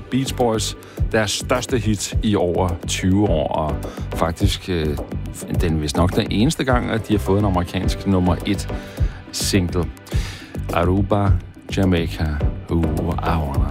Beach Boys deres største hit i over 20 år, og faktisk den vist nok den eneste gang, at de har fået en amerikansk nummer 1 single. Aruba, Jamaica, I wanna